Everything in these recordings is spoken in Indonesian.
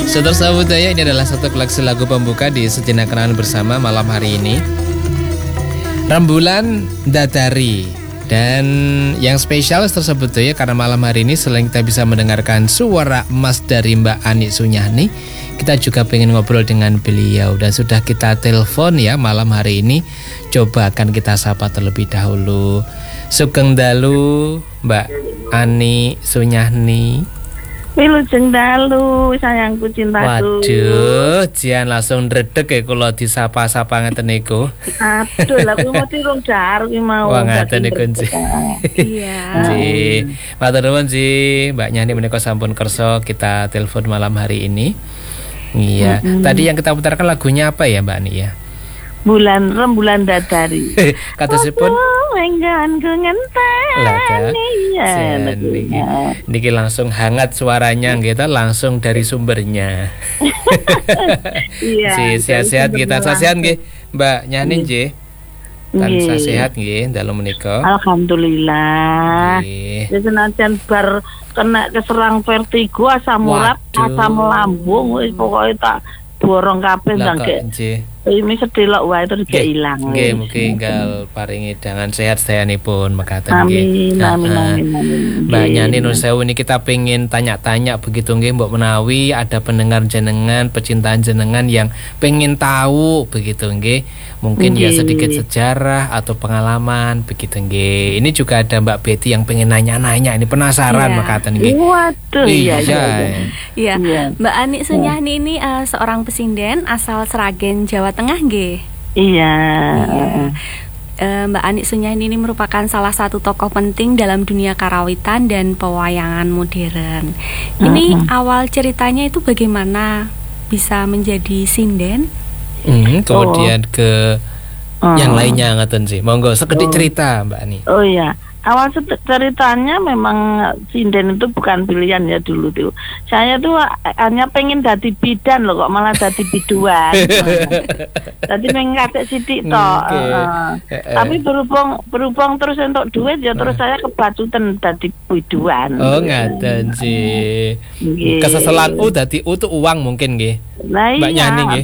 Saudara budaya, ini adalah satu koleksi lagu pembuka di Sejenak Kenangan Bersama malam hari ini. Rembulan Dadari. Dan yang spesial tersebut ya, karena malam hari ini selain kita bisa mendengarkan suara emas dari Mbak Ani Sunyani, kita juga pengen ngobrol dengan beliau. Dan sudah kita telepon ya malam hari ini. Coba akan kita sapa terlebih dahulu. Sugeng dalu Mbak Ani Sunyani. Wilujeng dalu sayangku cintaku. Waduh, jian langsung redeg ya kalau disapa-sapa ngeten niku. Aduh, lah kuwi mesti rong dar kuwi mau. Wah, ngaten niku Ji. Iya. Ji, matur nuwun Ji, Mbak Nyani menika sampun kersa kita telepon malam hari ini. Iya. Tadi yang kita putarkan lagunya apa ya Mbak Ani ya? Rembulan Dadari. Katusipun enggan ngenteni. Niki langsung hangat suaranya kita langsung dari sumbernya. Iya. Si sehat-sehat kita sehat nggih Mbak Nyani nggih. Tansah sehat nggih dalu menika. Alhamdulillah. Wis senajan bar kena keserang vertigo, asam urat, asam lambung wis pokoke tak borong kabeh nggih. Ini sedelok wae terus gak ilang. Nggih, mugi enggal paringi dangan sehat sedayanipun mekaten nggih. Amin. Mbak Nyani nun sewu ini kita pengen tanya-tanya begitu nggih Mbok menawi ada pendengar jenengan, pecintaan jenengan yang pengen tahu begitu nggih. Mungkin ya sedikit sejarah atau pengalaman begitu nggih. Ini juga ada Mbak Betty yang pengen nanya-nanya, ini penasaran mekaten nggih. Waduh, iya. Mbak Ani Sunyani ini seorang pesinden asal Sragen, Jawa Tengah nggih. Iya. Mbak Ani Sunyani ini merupakan salah satu tokoh penting dalam dunia karawitan dan pewayangan modern. Ini awal ceritanya itu bagaimana bisa menjadi sinden? Kemudian ke yang lainnya ngaten sih. Monggo sekedhik cerita Mbak Ani. Oh iya. Awal ceritanya memang sinden itu bukan pilihan ya dulu tuh. Saya tuh hanya pengen jadi bidan loh, kok malah jadi biduan. Jadi pengen kakek sidik toh. Tapi berhubung terus untuk duit ya terus saya kebacutan jadi biduan. Oh ngaten sih. Keseselan dadi tuh uang mungkin nggih. Nah, Mbak Nyani nggih.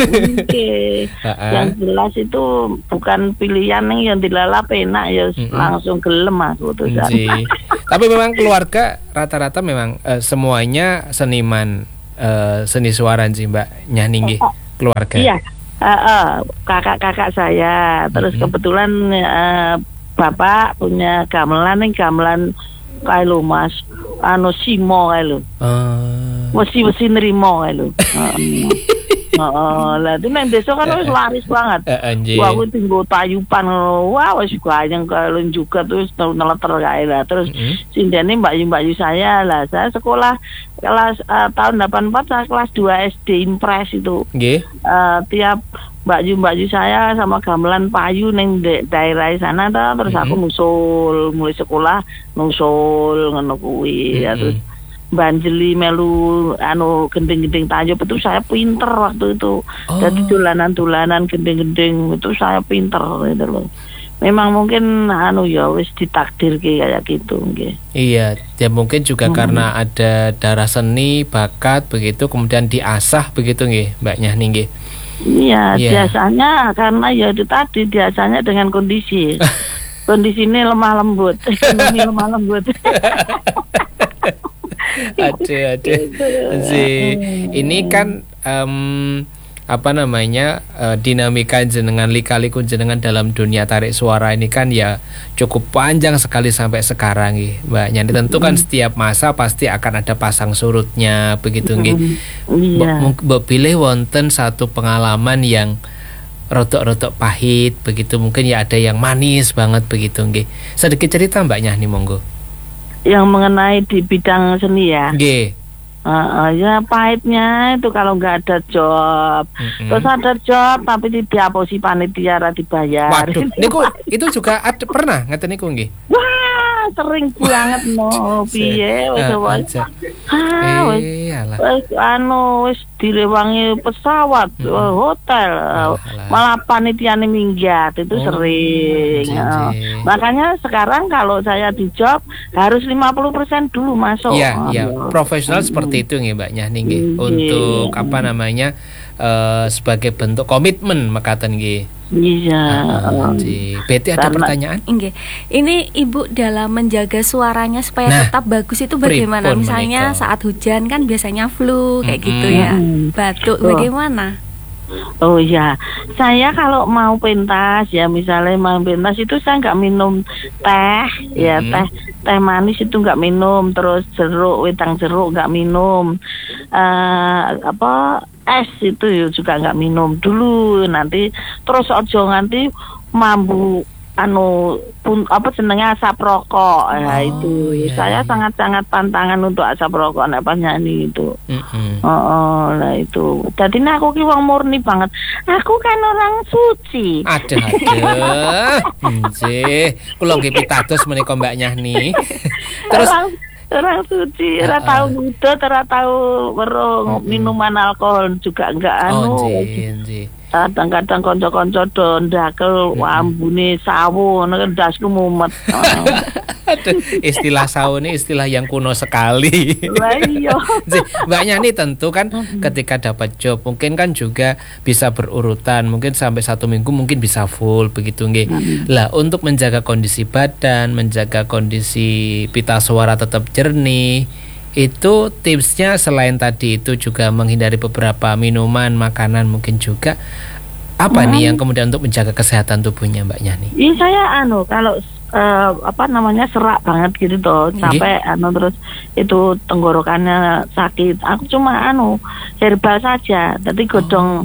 Yang jelas itu bukan pilihan yang dilalap enak ya langsung gelem aku tuh. Tapi memang keluarga rata-rata memang semuanya seniman seni suara sih Mbak Nyani nggih keluarga. Iya. Kakak-kakak saya terus kebetulan bapak punya gamelan kae lho Mas Simo kae lho. Mesti nerimo kae lho. Lah itu nang desa kan wis laris banget. Wah, aku tinggal tayupan. Wah, wis gayeng kalau juga terus neleter kae lah. Terus sindene mbak-yu saya lah. Saya sekolah kelas tahun 84 saya kelas 2 SD Impres itu. Nggih. Tiap mbak-yu saya sama gamelan payu ning daerah sana terus aku nusul mulai sekolah nusul ngono kuwi ya terus Banjeli melu gending-gending tayub itu saya pinter waktu itu. Jadi dolanan-dolanan gending-gending itu saya pinter gitu loh. Memang mungkin wis ditakdirke kayak gitu nggih. Iya, ya mungkin juga karena ada darah seni, bakat begitu kemudian diasah begitu nggih, Mbak Nyani nggih. Iya, biasanya karena ya itu tadi biasanya dengan kondisi. Kondisinya lemah lembut. Aduh. Ini kan dinamika jenengan lika-liku jenengan dalam dunia tarik suara ini kan ya cukup panjang sekali sampai sekarang nggih Mbak Nyani. Tentu kan setiap masa pasti akan ada pasang surutnya begitu nggih. Mbok pilih wonten satu pengalaman yang rotok-rotok pahit begitu, mungkin ya ada yang manis banget begitu nggih. Sedikit cerita Mbak Nyani monggo. Yang mengenai di bidang seni ya. Nggih. Ya pahitnya itu kalau nggak ada job. Terus ada job tapi diaposi panitia ra dibayar. Waduh, niku itu juga pernah ngeten niku nggih. Wah, sering banget no piye wis wis direwangi pesawat, hotel, malah panitiane minggat itu sering. Makanya sekarang kalau saya di job harus 50% dulu masuk. Iya, profesional seperti itu nggih Mbak Nyani nggih. Untuk apa namanya? Sebagai bentuk komitmen mekaten nggih. Iya. Betty ada pertanyaan? Nggih. Ini Ibu dalam menjaga suaranya supaya tetap bagus itu bagaimana? Misalnya saat hujan kan biasanya flu kayak gitu ya. Batuk bagaimana? Oh ya, saya kalau mau pentas ya, misalnya mau pentas itu saya nggak minum teh, ya teh manis itu nggak minum, terus jeruk, wedang jeruk nggak minum, es itu juga nggak minum dulu, nanti terus ojo nganti mambu senengnya asap rokok ya itu saya sangat pantangan untuk asap rokok nek pas nyanyi itu. Lah itu dadi aku ki wong murni banget, aku kan orang suci. Aduh nggih kula nggih pitados menika Mbak Nyani. Terus orang suci, ora tahu ngudut, ora tahu weruh minuman alkohol juga enggak kadang-kadang kanca-kanca do ndakel ambune sawo ngono ndasku mumet. Istilah sawo ini istilah yang kuno sekali. Lah iya. Mbak Nyani tentu kan ketika dapat job mungkin kan juga bisa berurutan, mungkin sampai 1 minggu mungkin bisa full begitu nggih. Lah untuk menjaga kondisi badan, menjaga kondisi pita suara tetap jernih, itu tipsnya selain tadi itu juga menghindari beberapa minuman, makanan mungkin juga apa nih yang kemudian untuk menjaga kesehatan tubuhnya Mbak Nyani? Iya saya kalau serak banget gitu toh, sampai terus itu tenggorokannya sakit. Aku cuma herbal saja. Jadi godong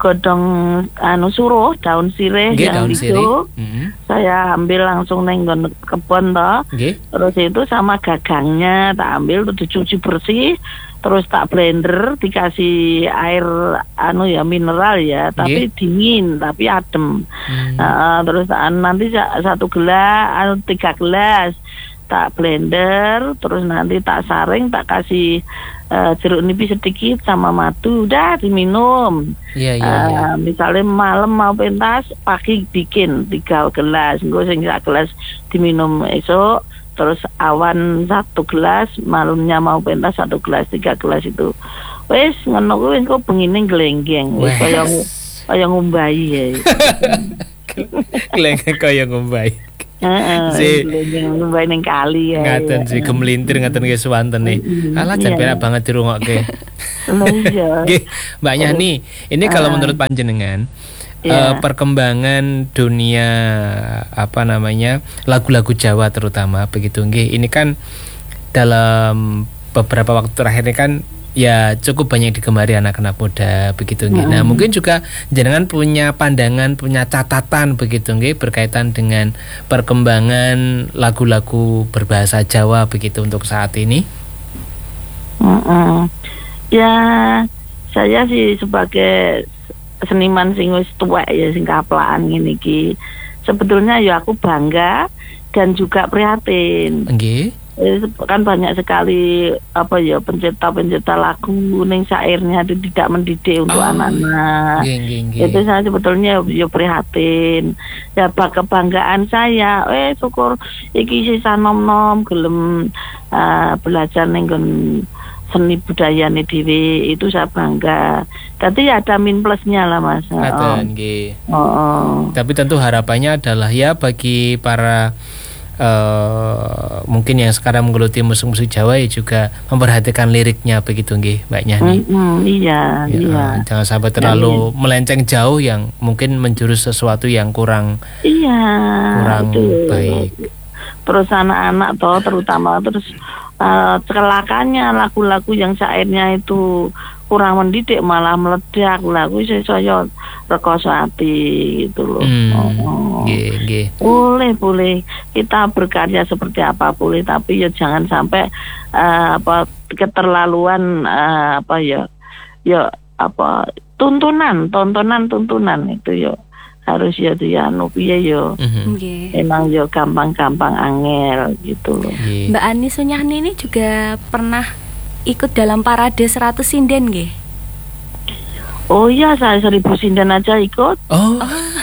suruh daun sirih yang hijau. Saya ambil langsung nenggon kebon toh. Terus itu sama gagangnya tak ambil terus dicuci bersih, terus tak blender, dikasih air mineral ya, tapi dingin tapi adem. Terus nanti 1 gelas 3 gelas tak blender, terus nanti tak saring, tak kasih jeruk nipis sedikit sama madu, udah diminum. Misalnya malam mau pentas, pagi bikin 3 gelas, engko sing 1 gelas diminum esok, terus awan 1 gelas, malamnya mau pentas 1 gelas, 3 gelas itu. Wes ngono kuwi engko bengine glenggeng, wis kaya ngumbahi ya. Glenggeng kaya ngumbahi. Ngumbahi ning kali ya. Ngaten sih gemelintir ngaten nggih swanten nih. Alah jan penak banget dirungokke. Nggih, Mbak Nyani, ini kalau menurut panjenengan perkembangan dunia lagu-lagu Jawa terutama begitu nggih. Ini kan dalam beberapa waktu terakhir ini kan ya cukup banyak digemari anak-anak muda begitu nggih. Nah, mungkin juga jenengan punya pandangan, punya catatan begitu nggih berkaitan dengan perkembangan lagu-lagu berbahasa Jawa begitu untuk saat ini. Ya, saya sih sebagai seniman sing wis tuwek ya sing kaplaan ngene iki, sebetulnya ya aku bangga dan juga prihatin. Nggih. Kan banyak sekali pencipta lagu ning syairnya itu tidak mendidik untuk anak-anak. Itu saya sebetulnya ya prihatin. Ya kebanggaan saya, syukur iki sisa nom-nom gelem belajar ning seni budaya nih dhewe, itu saya bangga. Tapi ada min plusnya lah Mas. Tapi tentu harapannya adalah ya bagi para mungkin yang sekarang menggeluti musik-musik Jawa ya juga memperhatikan liriknya begitu nggih Mbak Nyani. Iya. Jangan sampai terlalu melenceng jauh yang mungkin menjurus sesuatu yang kurang baik. Terus anak-anak terutama terus celakanya lagu-lagu yang syairnya itu kurang mendidik malah meledak, lagu saya rekoso ati gitu loh. Boleh kita berkarya seperti apa boleh, tapi ya jangan sampai keterlaluan tontonan itu ya harus ya dianu piye yo. Emang yo gampang-gampang angel gitu loh. Mbak Ani Sunyahni ini juga pernah ikut dalam parade 100 sinden nggih? Oh iya, saya 1000 sinden aja ikut. Oh.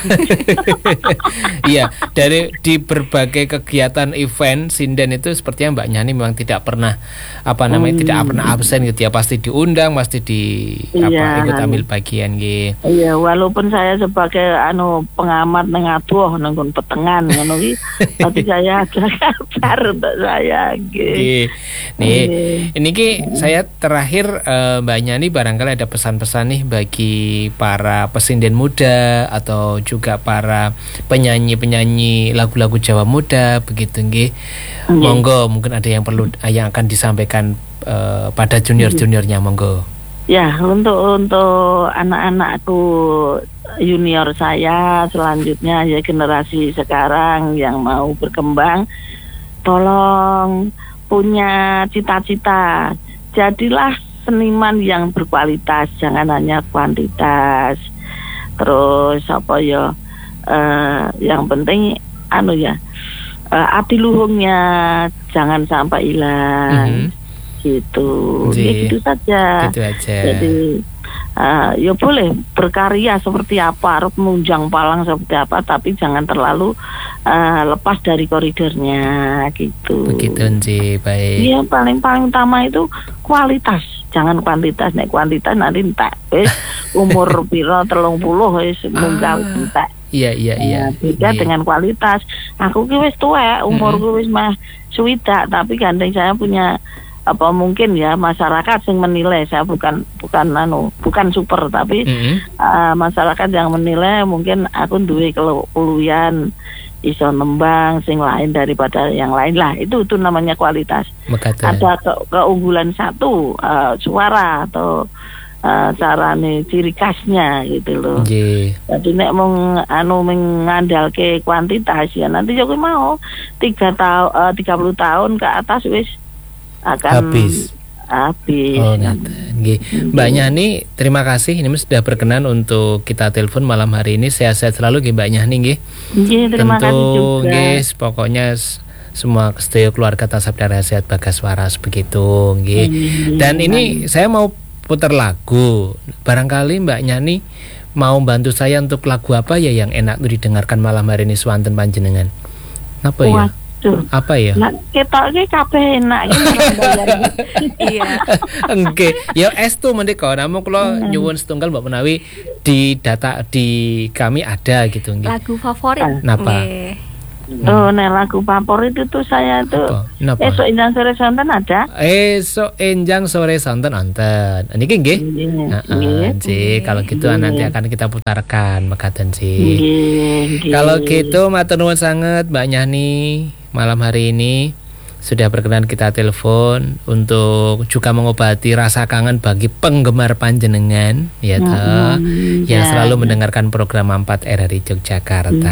Iya, di berbagai kegiatan event sinden itu sepertinya Mbak Nyani memang tidak pernah tidak pernah absen gitu ya, pasti diundang, pasti ikut ambil bagian gitu. Iya, walaupun saya sebagai pengamat ngatuh nanggon petengan ngono iki, tapi saya agak kabar untuk saya gitu. Nih, ini saya terakhir Mbak Nyani barangkali ada pesan-pesan nih bagi para pesinden muda atau juga para penyanyi lagu-lagu Jawa muda begitu nggih. Monggo mungkin ada yang akan disampaikan pada junior-juniornya, monggo. Ya, untuk anak-anakku junior saya selanjutnya ya, generasi sekarang yang mau berkembang, tolong punya cita-cita. Jadilah seniman yang berkualitas, jangan hanya kuantitas. Terus yang penting adiluhungnya jangan sampai hilang. Gitu. Gitu saja. Gitu aja. Jadi ya boleh berkarya seperti apa, harus menunjang palang seperti apa, tapi jangan terlalu lepas dari koridornya gitu. Begitu sih, baik. Iya, paling utama itu kualitas, jangan kuantitas. Nek kuantitas nanti entek wis umur piro 30 wis munggah entek. Iya. Beda dengan kualitas. Aku ki wis tuwek, umurku wis mah swidak, tapi gandeng saya punya mungkin ya masyarakat yang menilai. Saya bukan super, tapi masyarakat yang menilai mungkin aku duwe keluyan iso nembang sing lain daripada yang lain lah, itu namanya kualitas. Ada keunggulan satu, suara atau carane ciri khasnya gitu loh. Jadi nek mengandalke kuantitas ya nanti juga mau 30 tahun ke atas wis akan habis. Oh, Mbak Nyani, terima kasih ini sudah berkenan untuk kita telepon malam hari ini. Sehat-sehat selalu nggih Mbak Nyani nggih. Terima kasih juga. Nggih, pokoknya semua sedaya keluarga Tasabda Sehat Bagaswaras begitu nggih. Dan ini saya mau putar lagu. Barangkali Mbak Nyani mau bantu saya untuk lagu apa ya yang enak tuh didengarkan malam hari ini swanten panjenengan. Apa ya? Apa ya? Nah, kita iki kabeh enak iki. Iya. Oke, ya estu mendika namung kula nyuwun setunggal Mbak Menawi di kami ada gitu nggih. Lagu favorit. Napa? Lagu favorit itu saya tuh Esok Enjang Sore Sonten ada. Esok Enjang Sore Sonten nonton. Niki nggih. Heeh, kalau gitu nanti akan kita putarkan mekaten sih. Kalau gitu matur nuwun sanget Mbak Nyani malam hari ini sudah berkenan kita telepon untuk juga mengobati rasa kangen bagi penggemar panjenengan ya toh yang selalu mendengarkan program 4 RRI Yogyakarta.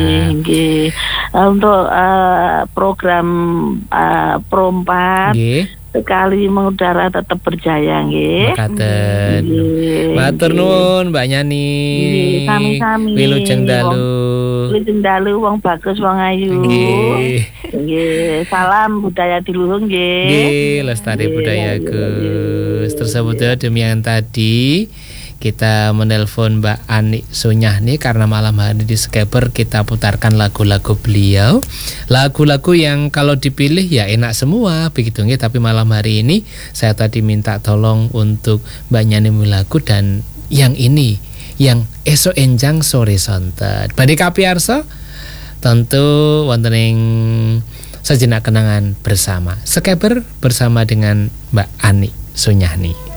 Untuk program Pro 4 sekali mengudara tetap berjaya nggih. Makaten. Matur nuwun Mbak Nyani. Sami-sami. Wilujeng dalu wong bagus wong ayu. Nggih. Salam budaya diluhung nggih. Nggih, lestari budaya Gus. Tersebut demikian tadi kita menelpon Mbak Ani Sunyahni karena malam hari di Skyper kita putarkan lagu-lagu beliau, lagu-lagu yang kalau dipilih ya enak semua begitu nggih, tapi malam hari ini saya tadi minta tolong untuk Mbak Nyani lagu dan yang ini yang Esok Enjang Sore Sonten. Badhe kapiyarsa tentu wonten ing sejenak kenangan bersama Skyper bersama dengan Mbak Ani Sunyahni.